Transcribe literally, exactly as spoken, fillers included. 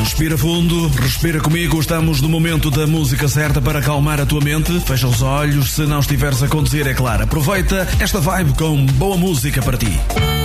Respira fundo, respira comigo. Estamos no momento da música certa para acalmar a tua mente. Fecha os olhos, se não estiveres a conduzir, é claro. Aproveita esta vibe com boa música para ti.